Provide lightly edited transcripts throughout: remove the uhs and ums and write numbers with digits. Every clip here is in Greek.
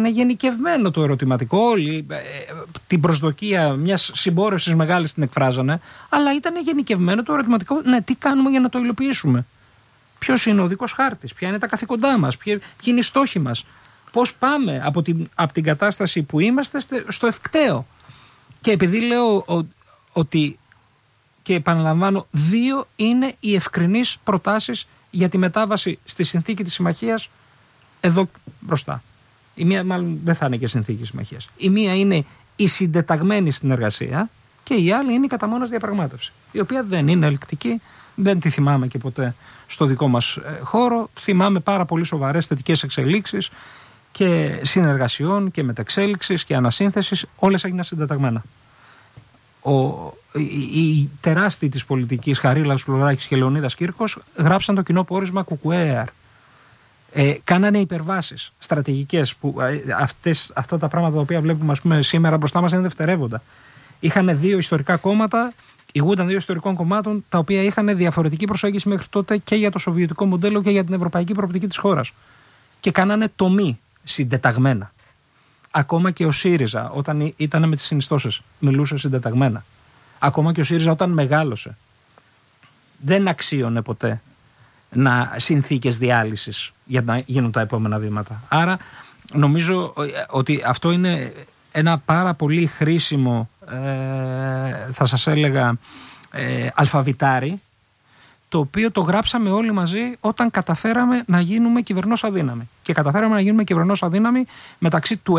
γενικευμένο το ερωτηματικό. Όλοι την προσδοκία μιας συμπόρευσης μεγάλης την εκφράζανε, αλλά ήταν γενικευμένο το ερωτηματικό. Ναι, τι κάνουμε για να το υλοποιήσουμε? Ποιος είναι ο οδικός χάρτης? Ποια είναι τα καθήκοντά μας? Ποιοι είναι οι στόχοι μας? Πώς πάμε από την κατάσταση που είμαστε στο ευκταίο? Και επειδή λέω ότι, και επαναλαμβάνω, δύο είναι οι ευκρινείς προτάσεις για τη μετάβαση στη συνθήκη της συμμαχίας εδώ μπροστά. Η μία μάλλον δεν θα είναι και συνθήκη συμμαχίας. Η μία είναι η συντεταγμένη συνεργασία και η άλλη είναι η κατά μόνος διαπραγμάτευση, η οποία δεν είναι ελκτική, δεν τη θυμάμαι και ποτέ στο δικό μας χώρο. Θυμάμαι πάρα πολύ σοβαρές θετικές εξελίξεις και συνεργασιών και μεταξέλιξης και ανασύνθεσης, όλες έγιναν συντεταγμένα. Οι τεράστιοι της πολιτικής, Χαρίλαος Φλωράκης και Λεωνίδας Κύρκος, γράψαν το κοινό πόρισμα ΚΚΕ. Κάνανε υπερβάσεις στρατηγικές που αυτά τα πράγματα τα οποία βλέπουμε, ας πούμε, σήμερα μπροστά μας είναι δευτερεύοντα. Είχαν δύο ιστορικά κόμματα, ηγούνταν δύο ιστορικών κομμάτων, τα οποία είχαν διαφορετική προσέγγιση μέχρι τότε και για το σοβιετικό μοντέλο και για την ευρωπαϊκή προοπτική της χώρας. Και κάνανε τομή συντεταγμένα. Ακόμα και ο ΣΥΡΙΖΑ, όταν ήταν με τις συνιστώσεις, μιλούσε συντεταγμένα. Ακόμα και ο ΣΥΡΙΖΑ, όταν μεγάλωσε, δεν αξίωνε ποτέ συνθήκες διάλυσης για να γίνουν τα επόμενα βήματα. Άρα νομίζω ότι αυτό είναι ένα πάρα πολύ χρήσιμο, θα σας έλεγα, αλφαβητάρι, το οποίο το γράψαμε όλοι μαζί όταν καταφέραμε να γίνουμε κυβερνός αδύναμοι. Και καταφέραμε να γίνουμε κυβερνός αδύναμοι μεταξύ του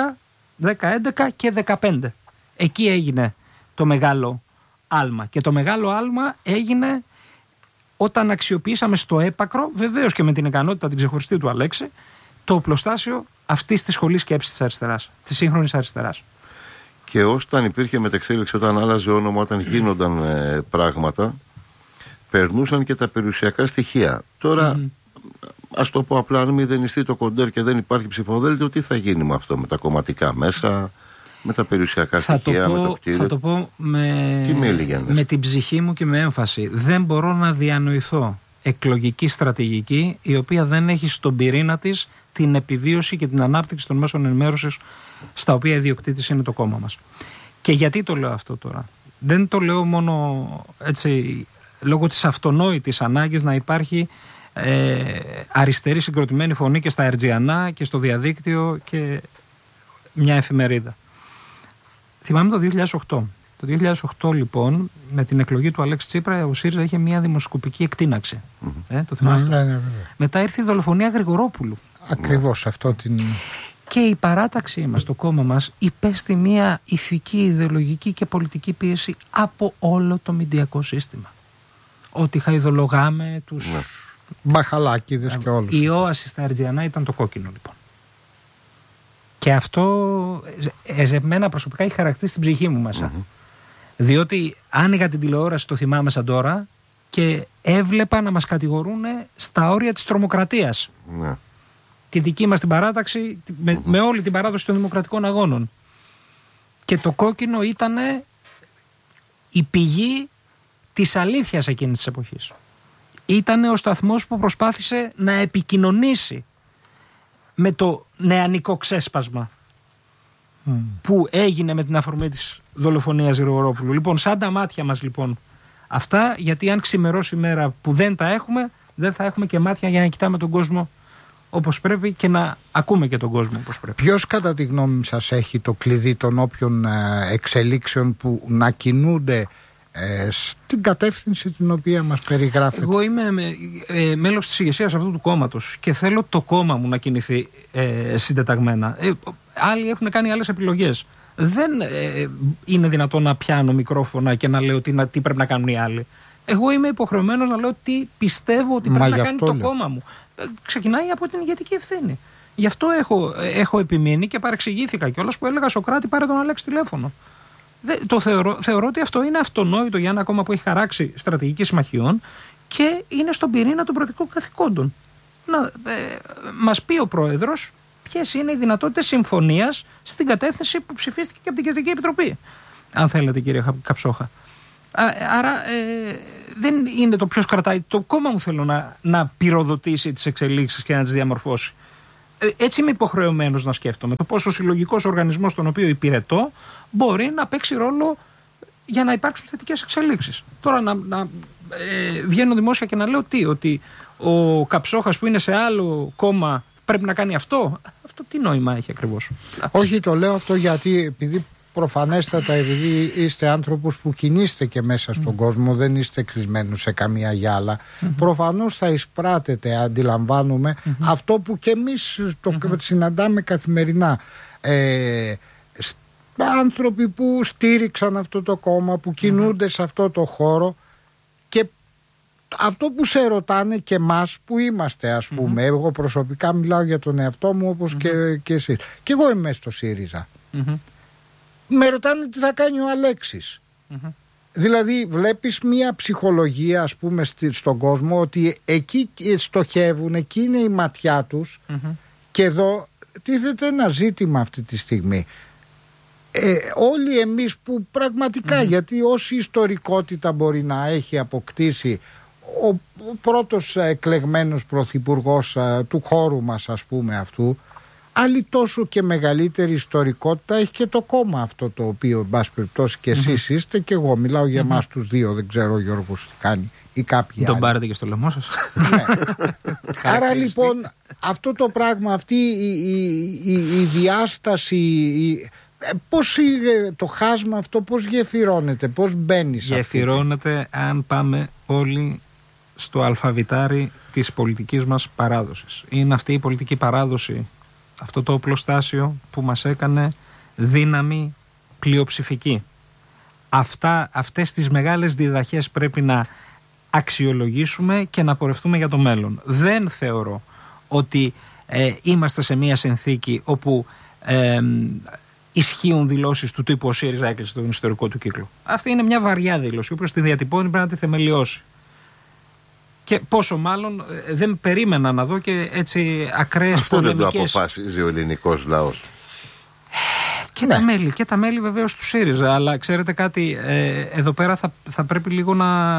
10-11 και 15. Εκεί έγινε το μεγάλο άλμα. Και το μεγάλο άλμα έγινε όταν αξιοποιήσαμε στο έπακρο, βεβαίως και με την ικανότητα την ξεχωριστή του Αλέξη, το οπλοστάσιο αυτής της σχολής σκέψης της αριστεράς, της σύγχρονης αριστεράς. Και όταν υπήρχε μεταξέλιξη, όταν άλλαζε όνομα, όταν γίνονταν πράγματα, περνούσαν και τα περιουσιακά στοιχεία. Τώρα, ας το πω απλά, αν μηδενιστεί το κοντέρ και δεν υπάρχει ψηφοδέλτιο, τι θα γίνει με αυτό, με τα κομματικά μέσα, με τα περιουσιακά στοιχεία, με το κτίριο? Θα το πω με την ψυχή μου και με έμφαση. Δεν μπορώ να διανοηθώ εκλογική στρατηγική η οποία δεν έχει στον πυρήνα της την επιβίωση και την ανάπτυξη των μέσων ενημέρωσης στα οποία ιδιοκτήτης είναι το κόμμα μας. Και γιατί το λέω αυτό τώρα? Δεν το λέω μόνο έτσι λόγω της αυτονόητης ανάγκης να υπάρχει αριστερή συγκροτημένη φωνή και στα Ερτζιανά και στο διαδίκτυο και μια εφημερίδα. Θυμάμαι το 2008. Το 2008 λοιπόν, με την εκλογή του Αλέξη Τσίπρα, ο ΣΥΡΙΖΑ είχε μια δημοσκοπική εκτείναξη. Το θυμάστε? Ναι. Μετά ήρθε η δολοφονία Γρηγορόπουλου. Ακριβώς αυτό την... Και η παράταξή μας, το κόμμα μας, υπέστη μια ηθική, ιδεολογική και πολιτική πίεση από όλο το μηντιακό σύστημα. Ότι χαϊδολογάμε τους... Μπαχαλάκηδες και όλους. Η όαση στα Ερτζιανά ήταν το κόκκινο λοιπόν. Και αυτό εμένα προσωπικά έχει χαρακτήσει την ψυχή μου μέσα. Διότι άνοιγα την τηλεόραση, το θυμάμαι σαν τώρα, και έβλεπα να μας κατηγορούν στα όρια της τρομοκρατίας. Τη δική μας την παράταξη, με όλη την παράδοση των δημοκρατικών αγώνων. Και το κόκκινο ήταν η πηγή της αλήθειας εκείνης της εποχής. Ήταν ο σταθμός που προσπάθησε να επικοινωνήσει με το νεανικό ξέσπασμα που έγινε με την αφορμή της δολοφονίας Γρηγορόπουλου. Λοιπόν, σαν τα μάτια μας λοιπόν αυτά, γιατί αν ξημερώσει η μέρα που δεν τα έχουμε, δεν θα έχουμε και μάτια για να κοιτάμε τον κόσμο όπως πρέπει και να ακούμε και τον κόσμο όπως πρέπει. Ποιος κατά τη γνώμη σας έχει το κλειδί των όποιων εξελίξεων που να κινούνται στην κατεύθυνση την οποία μας περιγράφεται? Εγώ είμαι μέλος της ηγεσίας αυτού του κόμματος και θέλω το κόμμα μου να κινηθεί συντεταγμένα. Άλλοι έχουν κάνει άλλες επιλογές. Δεν είναι δυνατόν να πιάνω μικρόφωνα και να λέω τι πρέπει να κάνουν οι άλλοι. Εγώ είμαι υποχρεωμένος να λέω τι πιστεύω ότι πρέπει να κάνει το κόμμα μου. Ξεκινάει από την ηγετική ευθύνη. Γι' αυτό έχω επιμείνει και παρεξηγήθηκα κιόλας που έλεγα Σωκράτη, πάρε τον Αλέξη τηλέφωνο. Θεωρώ ότι αυτό είναι αυτονόητο για ένα κόμμα που έχει χαράξει στρατηγική συμμαχιών και είναι στον πυρήνα των πρωτικών καθηκόντων. Μας πει ο πρόεδρος ποιες είναι οι δυνατότητες συμφωνίας στην κατεύθυνση που ψηφίστηκε και από την Κεντρική Επιτροπή. Αν θέλετε, κύριε Καψόχα. Άρα δεν είναι το ποιος κρατάει. Το κόμμα μου θέλω να πυροδοτήσει τις εξελίξεις και να τις διαμορφώσει. Έτσι είμαι υποχρεωμένος να σκέφτομαι το πώς ο συλλογικός οργανισμός τον οποίο υπηρετώ μπορεί να παίξει ρόλο για να υπάρξουν θετικές εξελίξεις. Τώρα να βγαίνω δημόσια και να λέω ότι ο Καψόχας που είναι σε άλλο κόμμα πρέπει να κάνει αυτό. Αυτό τι νόημα έχει ακριβώς? Όχι, το λέω αυτό γιατί επειδή προφανέστατα, επειδή είστε άνθρωπος που κινείστε και μέσα στον κόσμο, δεν είστε κλεισμένους σε καμία γυάλα, προφανώς θα εισπράτετε, αντιλαμβάνομαι, αυτό που και εμείς το συναντάμε καθημερινά. Άνθρωποι που στήριξαν αυτό το κόμμα, που κινούνται σε αυτό το χώρο, και αυτό που σε ρωτάνε και εμάς που είμαστε, ας πούμε, εγώ προσωπικά μιλάω για τον εαυτό μου όπως και εσείς, και εγώ είμαι στο ΣΥΡΙΖΑ, με ρωτάνε τι θα κάνει ο Αλέξης. Δηλαδή βλέπεις μια ψυχολογία, ας πούμε, στον κόσμο, ότι εκεί στοχεύουν, εκεί είναι η ματιά τους, και εδώ τίθεται ένα ζήτημα αυτή τη στιγμή. Όλοι εμείς που πραγματικά, γιατί όση ιστορικότητα μπορεί να έχει αποκτήσει ο πρώτος εκλεγμένος πρωθυπουργός του χώρου μας, ας πούμε, αυτού, άλλη τόσο και μεγαλύτερη ιστορικότητα έχει και το κόμμα αυτό, το οποίο, εν πάση περιπτώσει, και εσείς είστε, και εγώ μιλάω για εμάς τους δύο, δεν ξέρω ο Γιώργος τι κάνει ή κάποιοι άλλοι. Τον πάρετε και στο λαιμό σας. Ναι. Άρα λοιπόν αυτό το πράγμα, αυτή η διάσταση, πώς το χάσμα αυτό, πώς γεφυρώνεται, πώς μπαίνει? Γεφυρώνεται αν πάμε όλοι στο αλφαβητάρι της πολιτικής μας παράδοσης. Είναι αυτή η πολιτική παράδοση, αυτό το οπλοστάσιο που μας έκανε δύναμη πλειοψηφική. Αυτές τις μεγάλες διδαχές πρέπει να αξιολογήσουμε και να πορευτούμε για το μέλλον. Δεν θεωρώ ότι είμαστε σε μια συνθήκη όπου ισχύουν δηλώσεις του τύπου ο ΣΥΡΙΖΑ έκλεισε τον ιστορικό του κύκλο. Αυτή είναι μια βαριά δήλωση. Όποιος τη διατυπώνει πρέπει να τη θεμελιώσει. Και πόσο μάλλον δεν περίμενα να δω και έτσι ακραίες πολεμικές. Αυτό δεν το αποφάσιζε ο ελληνικός λαός. Και τα μέλη βεβαίως του ΣΥΡΙΖΑ. Αλλά ξέρετε κάτι, εδώ πέρα θα πρέπει λίγο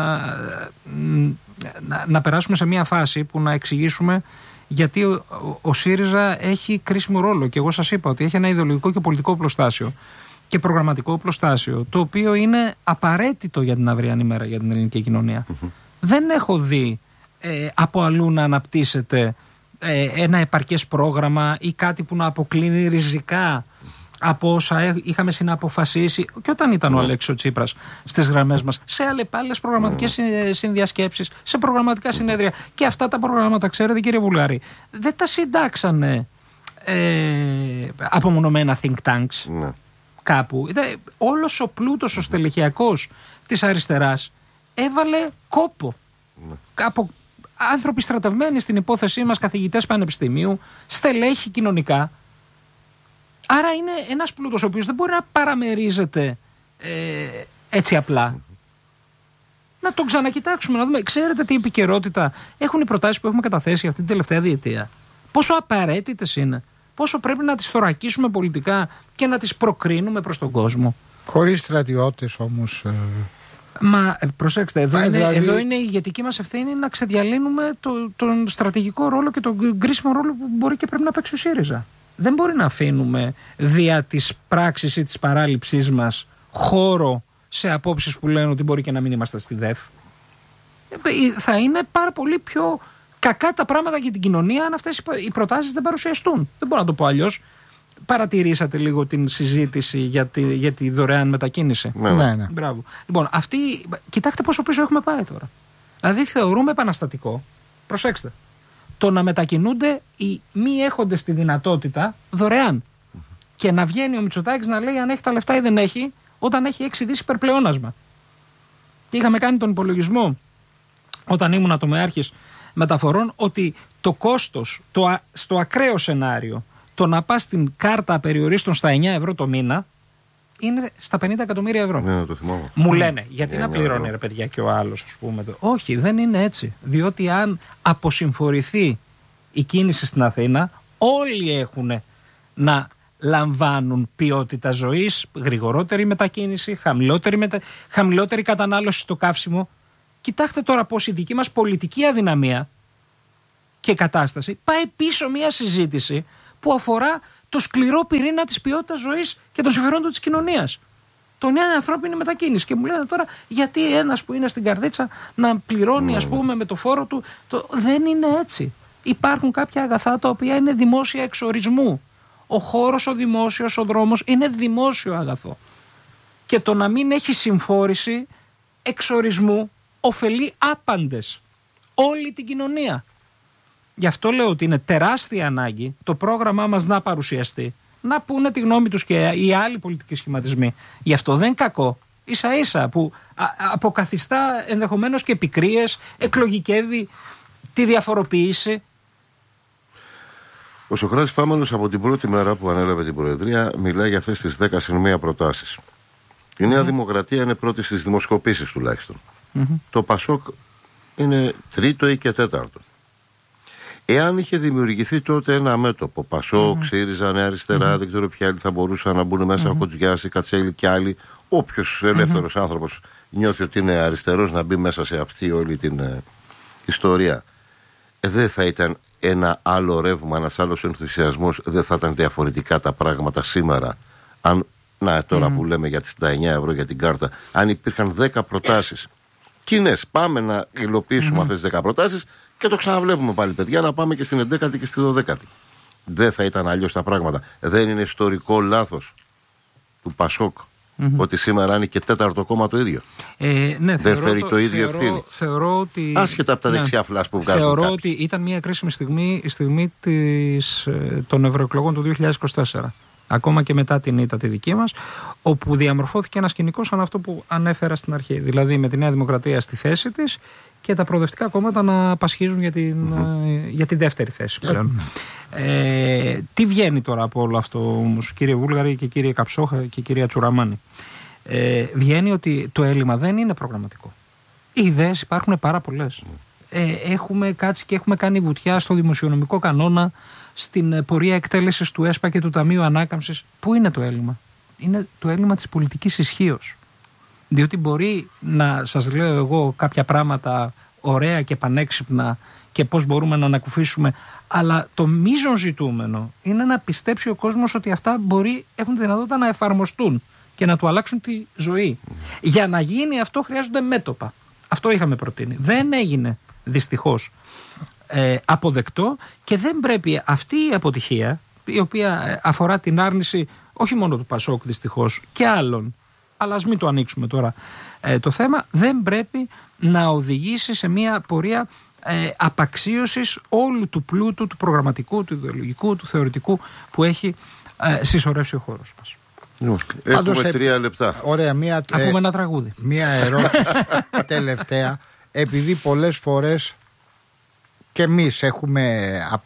να περάσουμε σε μια φάση που να εξηγήσουμε γιατί ο ΣΥΡΙΖΑ έχει κρίσιμο ρόλο. Και εγώ σας είπα ότι έχει ένα ιδεολογικό και πολιτικό οπλοστάσιο και προγραμματικό οπλοστάσιο, το οποίο είναι απαραίτητο για την αυριανή μέρα για την ελληνική κοινωνία. Δεν έχω δει από αλλού να αναπτύσσεται ένα επαρκές πρόγραμμα ή κάτι που να αποκλίνει ριζικά από όσα είχαμε συναποφασίσει και όταν ήταν ο Αλέξης ο Τσίπρας στις γραμμές μας, σε άλλες προγραμματικές συνδιασκέψεις, σε προγραμματικά συνέδρια. Και αυτά τα προγράμματα, ξέρετε κύριε Βουλγαρή, δεν τα συντάξανε απομονωμένα think tanks κάπου. Όλος ο πλούτος ο στελεχειακός της αριστεράς έβαλε κόπο. Από άνθρωποι στρατευμένοι στην υπόθεσή μας, καθηγητές πανεπιστημίου, στελέχη κοινωνικά. Άρα είναι ένας πλούτος ο οποίος δεν μπορεί να παραμερίζεται έτσι απλά. Να τον ξανακοιτάξουμε, να δούμε. Ξέρετε τι επικαιρότητα έχουν οι προτάσεις που έχουμε καταθέσει αυτή την τελευταία διετία? Πόσο απαραίτητες είναι? Πόσο πρέπει να τις θωρακίσουμε πολιτικά και να τις προκρίνουμε προς τον κόσμο? Χωρίς στρατιώτες όμως. Μα προσέξτε, εδώ είναι η ηγετική μας ευθύνη να ξεδιαλύνουμε τον στρατηγικό ρόλο και τον κρίσιμο ρόλο που μπορεί και πρέπει να παίξει ο ΣΥΡΙΖΑ. Δεν μπορεί να αφήνουμε δια της πράξης ή της παράληψής μας χώρο σε απόψεις που λένε ότι μπορεί και να μην είμαστε στη ΔΕΦ. Θα είναι πάρα πολύ πιο κακά τα πράγματα για την κοινωνία αν αυτές οι προτάσεις δεν παρουσιαστούν. Δεν μπορώ να το πω αλλιώς. Παρατηρήσατε λίγο την συζήτηση για τη δωρεάν μετακίνηση? Ναι. Μπράβο. Λοιπόν, κοιτάξτε πόσο πίσω έχουμε πάει τώρα. Δηλαδή θεωρούμε επαναστατικό, προσέξτε, το να μετακινούνται οι μη έχοντες τη δυνατότητα δωρεάν. Και να βγαίνει ο Μητσοτάκης να λέει αν έχει τα λεφτά ή δεν έχει, όταν έχει 6 δις υπερπλεόνασμα. Και είχαμε κάνει τον υπολογισμό όταν ήμουν ατομεάρχης μεταφορών ότι το κόστος στο ακραίο σενάριο το να πας στην κάρτα απεριορίστων στα 9 ευρώ το μήνα είναι στα 50 εκατομμύρια ευρώ. Ναι, το θυμάμαι. Μου λένε, γιατί να πληρώνει ρε παιδιά και ο άλλος, ας πούμε. Όχι, δεν είναι έτσι. Διότι αν αποσυμφορηθεί η κίνηση στην Αθήνα, όλοι έχουν να λαμβάνουν ποιότητα ζωής, γρηγορότερη μετακίνηση, χαμηλότερη κατανάλωση στο καύσιμο. Κοιτάξτε τώρα πως η δική μας πολιτική αδυναμία και κατάσταση, πάει πίσω μια συζήτηση που αφορά το σκληρό πυρήνα της ποιότητας ζωής και των συμφερόντων της κοινωνίας. Τον είναι ανθρώπινη μετακίνηση. Και μου λένε τώρα, γιατί ένας που είναι στην καρδίτσα να πληρώνει, ας πούμε, με το φόρο του. Δεν είναι έτσι. Υπάρχουν κάποια αγαθά τα οποία είναι δημόσια εξορισμού. Ο χώρος, ο δημόσιος, ο δρόμος είναι δημόσιο αγαθό. Και το να μην έχει συμφόρηση εξορισμού ωφελεί άπαντες. Όλη την κοινωνία. Γι' αυτό λέω ότι είναι τεράστια ανάγκη το πρόγραμμά μας να παρουσιαστεί, να πούνε τη γνώμη τους και οι άλλοι πολιτικοί σχηματισμοί. Γι' αυτό δεν είναι κακό. Ίσα ίσα που αποκαθιστά ενδεχομένως και πικρίες, εκλογικεύει τη διαφοροποίηση. Ο Σωκράτης Πάμαλος από την πρώτη μέρα που ανέλαβε την Προεδρία μιλάει για αυτές τις 10 συν 1 προτάσεις. Η Νέα Δημοκρατία είναι πρώτη στις δημοσκοπήσεις τουλάχιστον. Το Πασόκ είναι τρίτο ή και τέταρτο. Εάν είχε δημιουργηθεί τότε ένα μέτωπο, Πασόκ, ΣΥΡΙΖΑ, Νέα Αριστερά, δεν ξέρω ποιοι άλλοι θα μπορούσαν να μπουν μέσα, ο Κοτζιάς, η Κατσέλη και άλλοι, όποιος ελεύθερος άνθρωπος νιώθει ότι είναι αριστερός να μπει μέσα σε αυτή όλη την ιστορία, δεν θα ήταν ένα άλλο ρεύμα, ένας άλλος ενθουσιασμός, δεν θα ήταν διαφορετικά τα πράγματα σήμερα. Αν, τώρα που λέμε για τις 9 ευρώ για την κάρτα, αν υπήρχαν 10 προτάσεις κοινές, πάμε να υλοποιήσουμε αυτές τις 10 προτάσεις και το ξαναβλέπουμε πάλι, παιδιά, να πάμε και στην 11η και στη 12η. Δεν θα ήταν αλλιώς τα πράγματα. Δεν είναι ιστορικό λάθος του Πασόκ ότι σήμερα είναι και τέταρτο κόμμα το ίδιο. Ναι, δεν φέρει το ίδιο ευθύνη. Θεωρώ ότι. Άσχετα από τα δεξιά φλάς που βγάζουν. Θεωρώ κάποιοι. ότι ήταν μια κρίσιμη στιγμή, η στιγμή των ευρωεκλογών του 2024. Ακόμα και μετά την ήττα τη δική μας, όπου διαμορφώθηκε ένα σκηνικό σαν αυτό που ανέφερα στην αρχή. Δηλαδή με τη Νέα Δημοκρατία στη θέση της και τα προοδευτικά κόμματα να πασχίζουν για τη δεύτερη θέση πλέον. Τι βγαίνει τώρα από όλο αυτό όμως, κύριε Βούλγαρη και κύριε Καψόχα και κυρία Τσουραμάνη? Βγαίνει ότι το έλλειμμα δεν είναι προγραμματικό. Οι ιδέες υπάρχουν πάρα πολλές. Έχουμε κάτσει και έχουμε κάνει βουτιά στο δημοσιονομικό κανόνα, στην πορεία εκτέλεσης του ΕΣΠΑ και του Ταμείου Ανάκαμψης. Πού είναι το έλλειμμα? Είναι το έλλειμμα της πολιτικής ισχύως. Διότι μπορεί να σας λέω εγώ κάποια πράγματα ωραία και πανέξυπνα και πώς μπορούμε να ανακουφίσουμε, αλλά το μείζον ζητούμενο είναι να πιστέψει ο κόσμος ότι αυτά έχουν τη δυνατότητα να εφαρμοστούν και να του αλλάξουν τη ζωή. Για να γίνει αυτό χρειάζονται μέτωπα. Αυτό είχαμε προτείνει. Δεν έγινε δυστυχώς αποδεκτό και δεν πρέπει αυτή η αποτυχία, η οποία αφορά την άρνηση όχι μόνο του Πασόκ δυστυχώς και άλλων, αλλά ας μην το ανοίξουμε τώρα το θέμα, δεν πρέπει να οδηγήσει σε μια πορεία απαξίωσης όλου του πλούτου, του προγραμματικού, του ιδεολογικού, του θεωρητικού που έχει συσσωρεύσει ο χώρος μας. Έχουμε 3 λεπτά. Ωραία, ακούμε ένα τραγούδι. Μία ερώτηση τελευταία. Επειδή πολλές φορές και εμείς έχουμε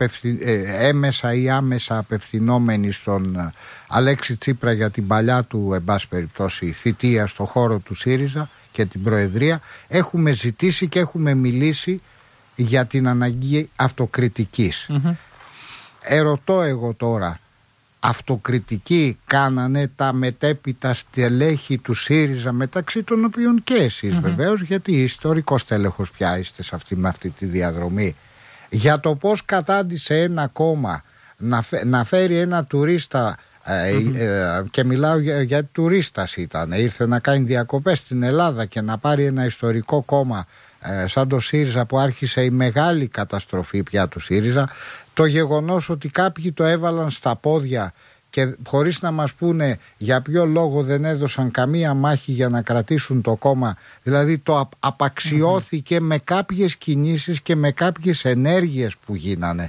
έμεσα ή άμεσα απευθυνόμενοι στον Αλέξη Τσίπρα για την παλιά του, εν πάση περιπτώσει, θητεία στο χώρο του ΣΥΡΙΖΑ και την Προεδρία, έχουμε ζητήσει και έχουμε μιλήσει για την αναγκή αυτοκριτικής. Ερωτώ εγώ τώρα, αυτοκριτική κάνανε τα μετέπειτα στελέχη του ΣΥΡΙΖΑ, μεταξύ των οποίων και εσείς βεβαίως, γιατί ιστορικός τέλεχος πια είστε με αυτή τη διαδρομή, για το πώς κατάντησε ένα κόμμα να φέρει ένα τουρίστα, και μιλάω γιατί τουρίστας ήταν, ήρθε να κάνει διακοπές στην Ελλάδα και να πάρει ένα ιστορικό κόμμα σαν το ΣΥΡΙΖΑ που άρχισε η μεγάλη καταστροφή πια του ΣΥΡΙΖΑ. Το γεγονός ότι κάποιοι το έβαλαν στα πόδια και χωρίς να μας πούνε για ποιο λόγο δεν έδωσαν καμία μάχη για να κρατήσουν το κόμμα, δηλαδή το απαξιώθηκε με κάποιες κινήσεις και με κάποιες ενέργειες που γίνανε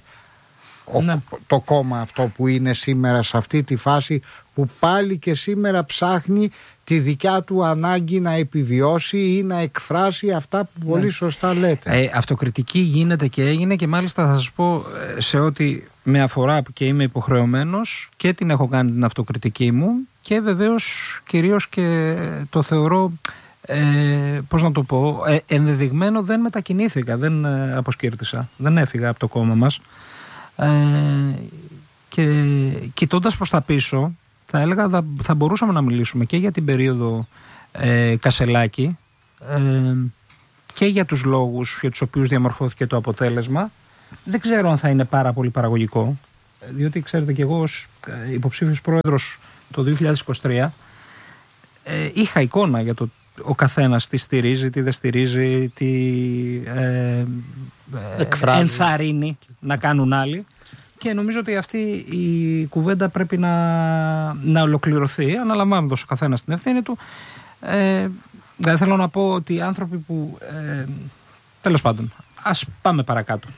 το κόμμα αυτό που είναι σήμερα σε αυτή τη φάση, που πάλι και σήμερα ψάχνει τη δικιά του ανάγκη να επιβιώσει ή να εκφράσει αυτά που πολύ σωστά λέτε. Αυτοκριτική γίνεται και έγινε, και μάλιστα θα σας πω σε ό,τι με αφορά και είμαι υποχρεωμένος και την έχω κάνει την αυτοκριτική μου, και βεβαίως κυρίως και το θεωρώ πώς να το πω, ενδεδειγμένο, δεν μετακινήθηκα, δεν αποσκύρτησα, δεν έφυγα από το κόμμα μας, και κοιτώντας προς τα πίσω θα έλεγα θα μπορούσαμε να μιλήσουμε και για την περίοδο Κασελάκη και για τους λόγους για τους οποίους διαμορφώθηκε το αποτέλεσμα, δεν ξέρω αν θα είναι πάρα πολύ παραγωγικό, διότι ξέρετε και εγώ ως υποψήφιος πρόεδρος το 2023 είχα εικόνα για το ο καθένας τι στηρίζει, τι δεν στηρίζει, τι ενθαρρύνει να κάνουν άλλοι, και νομίζω ότι αυτή η κουβέντα πρέπει να ολοκληρωθεί αναλαμβάνοντας ο καθένας την ευθύνη του. Δεν θέλω να πω ότι οι άνθρωποι που τέλος πάντων, ας πάμε παρακάτω.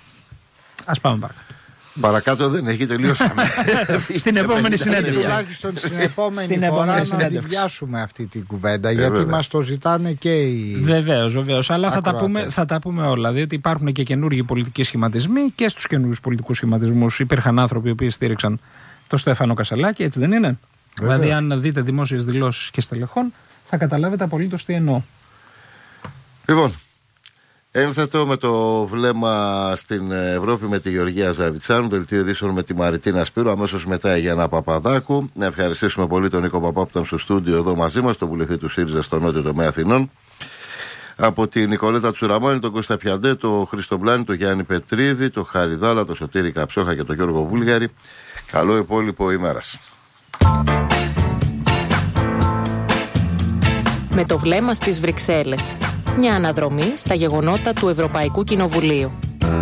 Παρακάτω δεν έχει, τελειώσαμε. Στην επόμενη συνέντευξη. Τουλάχιστον στην επόμενη φορά να αντιβιάσουμε αυτή την κουβέντα, γιατί μας το ζητάνε και οι. Βεβαίως. Αλλά θα τα πούμε όλα. Διότι υπάρχουν και καινούργιοι πολιτικοί σχηματισμοί, και στους καινούργιους πολιτικούς σχηματισμούς υπήρχαν άνθρωποι οι οποίοι στήριξαν τον Στέφανο Κασσαλάκη, έτσι δεν είναι? Δηλαδή, αν δείτε δημόσιες δηλώσεις και στελεχών, θα καταλάβετε απολύτως τι εννοώ. Λοιπόν. Ένθετο με το βλέμμα στην Ευρώπη με τη Γεωργία Ζαβιτσάνου, δελτίο ειδήσεων με τη Μαριτίνα Σπύρου, αμέσως μετά η Γιάννα Παπαδάκου. Να ευχαριστήσουμε πολύ τον Νίκο Παπά που ήταν στο στούντιο εδώ μαζί μας, τον βουλευτή του ΣΥΡΙΖΑ στο Νότιο Τομέα Αθηνών. Από την Νικολέτα Τσουραμάνη, τον Κώστα Πιαντέ, τον Χρήστο Μπλάνη, τον Γιάννη Πετρίδη, τον Χάρη Δάλα, τον Σωτήρη Καψόχα και τον Γιώργο Βούλγαρη. Καλό υπόλοιπο ημέρας. Με το βλέμμα στις Βρυξέλλες. Μια αναδρομή στα γεγονότα του Ευρωπαϊκού Κοινοβουλίου.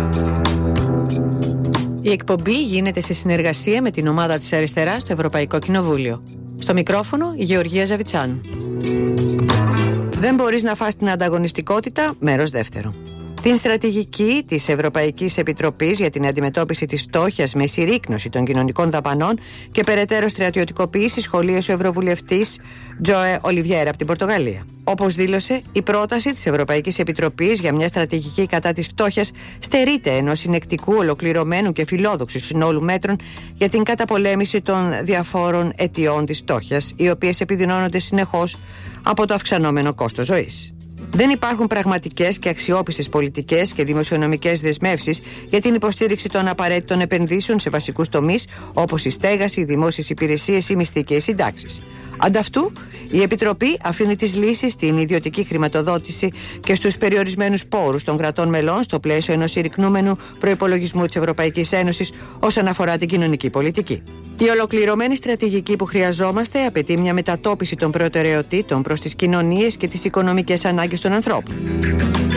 Η εκπομπή γίνεται σε συνεργασία με την ομάδα της Αριστεράς στο Ευρωπαϊκό Κοινοβούλιο. Στο μικρόφωνο η Γεωργία Ζαβιτσάνου. Δεν μπορείς να φας την ανταγωνιστικότητα, μέρος δεύτερο. Την στρατηγική της Ευρωπαϊκής Επιτροπής για την αντιμετώπιση της φτώχειας με συρρίκνωση των κοινωνικών δαπανών και περαιτέρω στρατιωτικοποίηση σχολίασε ο Ευρωβουλευτής Τζοε Ολιβιέρα από την Πορτογαλία. Όπως δήλωσε, η πρόταση της Ευρωπαϊκής Επιτροπής για μια στρατηγική κατά της φτώχειας στερείται ενός συνεκτικού, ολοκληρωμένου και φιλόδοξου συνόλου μέτρων για την καταπολέμηση των διαφόρων αιτιών της φτώχειας, οι οποίες επιδεινώνονται συνεχώς από το αυξανόμενο κόστος ζωής. Δεν υπάρχουν πραγματικές και αξιόπιστες πολιτικές και δημοσιονομικές δεσμεύσεις για την υποστήριξη των απαραίτητων επενδύσεων σε βασικούς τομείς όπως η στέγαση, οι δημόσιες υπηρεσίες, οι μισθοί και οι συντάξεις. Ανταυτού, η Επιτροπή αφήνει τις λύσεις στην ιδιωτική χρηματοδότηση και στους περιορισμένους πόρους των κρατών μελών στο πλαίσιο ενός συρρικνούμενου προϋπολογισμού της Ευρωπαϊκής Ένωσης όσον αφορά την κοινωνική πολιτική. Η ολοκληρωμένη στρατηγική που χρειαζόμαστε απαιτεί μια μετατόπιση των προτεραιοτήτων προς τις κοινωνίες και τις οικονομικές ανάγκες των ανθρώπων.